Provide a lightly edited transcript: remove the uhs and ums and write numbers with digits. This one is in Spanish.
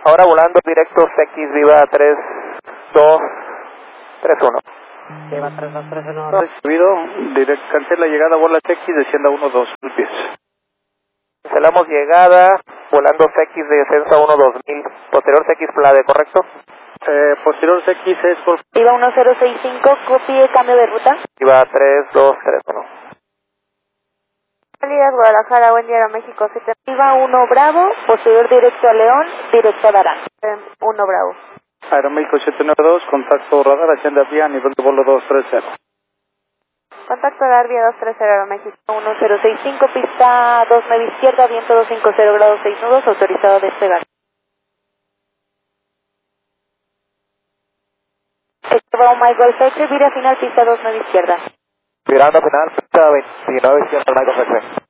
Ahora volando directo CX Viva 3231. Viva 3231. Recibido, cancela llegada, bola X, descienda 12 pies. Cancelamos llegada, volando CX de descenso a 12000, posterior CX Plade, ¿correcto? Posterior CX es por... Viva 1065, copie cambio de ruta. Viva 3231. Salida Guadalajara, buen día, Aeroméxico 7. Viva 1 Bravo, posterior directo a León, directo a Darán. 1 Bravo. Aeroméxico 792, contacto radar, hacienda vía, nivel de vuelo 230. Contacto radar vía 230, Aeroméxico 1065, pista 29 izquierda, viento 250 grados 6 nudos, autorizado a despegar. Bravo Mike Golf X, vira final, pista 29 izquierda. Virando final, pista 29 izquierda, Michael Jackson.